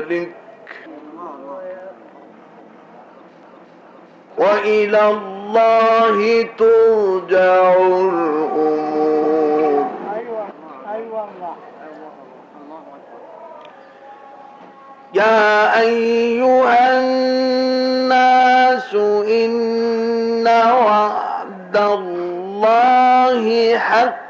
ذلك وإلى الله ترجع الأمور. يا أيها الناس إن وعد الله حق